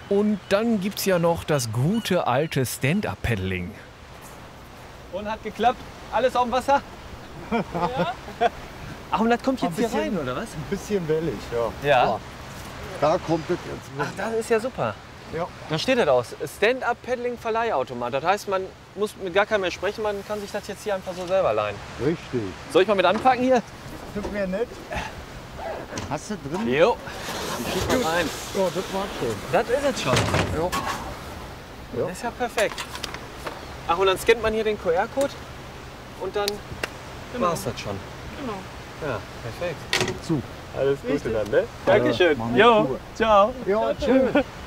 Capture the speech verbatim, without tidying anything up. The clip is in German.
Und dann gibt's ja noch das gute alte Stand-Up-Paddling. Und hat geklappt? Alles auf dem Wasser? Ja. Ach, und das kommt jetzt hier rein, oder was? Ein bisschen wellig, ja. Ja. Da kommt es jetzt. Ach, das ist ja super. Ja. Da steht das aus. Stand-Up-Paddling-Verleihautomat. Das heißt, man muss mit gar keinem mehr sprechen, man kann sich das jetzt hier einfach so selber leihen. Richtig. Soll ich mal mit anpacken hier? Tut mir nicht. Hast du drin? Jo. Ich schieb mal rein. Ja, das war's schon. Das ist es schon. Ja. Ja. Das ist ja perfekt. Ach, und dann scannt man hier den Q R-Code und dann Genau. war's das schon. Genau. Ja, perfekt. Zu. Alles Gute Richtig. dann, ne? Dankeschön. machen wir Jo, Ruhe. ciao. Ja, tschüss.